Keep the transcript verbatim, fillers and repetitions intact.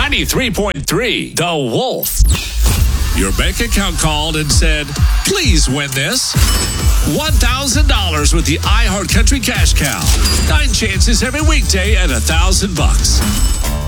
ninety-three point three, The Wolf. Your bank account called and said, please win this. one thousand dollars with the iHeart Country Cash Cow. Nine chances every weekday at one thousand bucks.